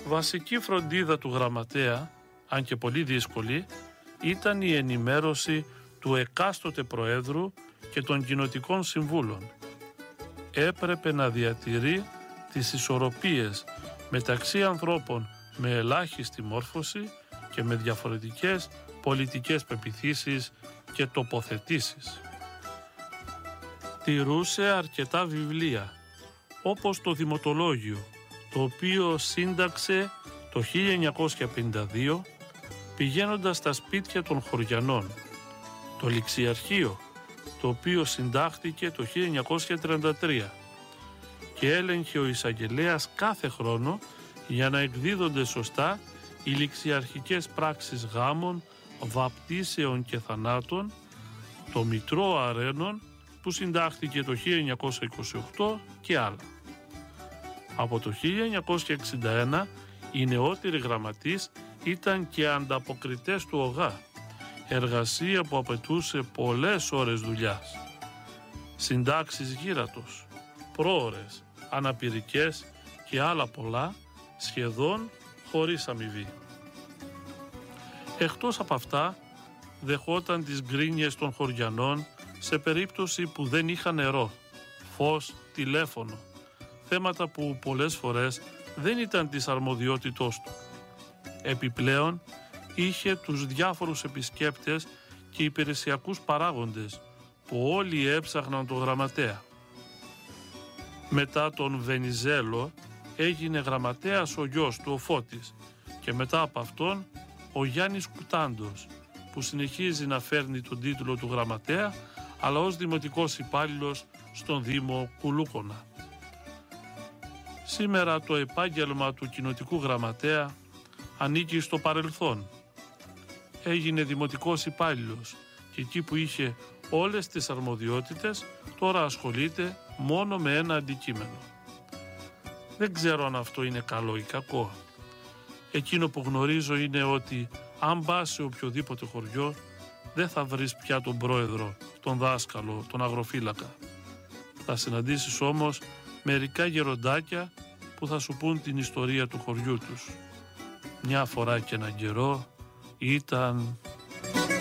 Βασική φροντίδα του γραμματέα, αν και πολύ δύσκολη, ήταν η ενημέρωση του εκάστοτε Προέδρου και των κοινοτικών συμβούλων. Έπρεπε να διατηρεί τις ισορροπίες μεταξύ ανθρώπων με ελάχιστη μόρφωση και με διαφορετικές πολιτικές πεποιθήσεις και τοποθετήσεις. Τηρούσε αρκετά βιβλία, όπως το Δημοτολόγιο, το οποίο σύνταξε το 1952 πηγαίνοντας στα σπίτια των χωριανών, το Ληξιαρχείο, το οποίο συντάχθηκε το 1933 και έλεγχε ο εισαγγελέας κάθε χρόνο για να εκδίδονται σωστά οι ληξιαρχικές πράξεις γάμων, βαπτίσεων και θανάτων, το Μητρό Αρένων που συντάχθηκε το 1928 και άλλα. Από το 1961 οι νεότεροι γραμματείς ήταν και ανταποκριτές του ΟΓΑ, εργασία που απαιτούσε πολλές ώρες δουλειάς. Συντάξεις γύρατος, πρόωρες, αναπηρικές και άλλα πολλά, σχεδόν χωρίς αμοιβή. Εκτός από αυτά, δεχόταν τις γκρίνιες των χωριανών σε περίπτωση που δεν είχαν νερό, φως, τηλέφωνο, θέματα που πολλές φορές δεν ήταν της αρμοδιότητός του. Επιπλέον, είχε τους διάφορους επισκέπτες και υπηρεσιακούς παράγοντες που όλοι έψαχναν τον γραμματέα. Μετά τον Βενιζέλο έγινε γραμματέας ο γιος του, ο Φώτης, και μετά από αυτόν ο Γιάννης Κουτάντος, που συνεχίζει να φέρνει τον τίτλο του γραμματέα, αλλά ως δημοτικός υπάλληλος στον Δήμο Κουλούκωνα. Σήμερα το επάγγελμα του κοινοτικού γραμματέα ανήκει στο παρελθόν. Έγινε δημοτικός υπάλληλος και εκεί που είχε όλες τις αρμοδιότητες τώρα ασχολείται μόνο με ένα αντικείμενο. Δεν ξέρω αν αυτό είναι καλό ή κακό. Εκείνο που γνωρίζω είναι ότι αν πας σε οποιοδήποτε χωριό δεν θα βρεις πια τον πρόεδρο, τον δάσκαλο, τον αγροφύλακα. Θα συναντήσεις όμως μερικά γεροντάκια που θα σου πούν την ιστορία του χωριού τους. Μια φορά και έναν καιρό ήταν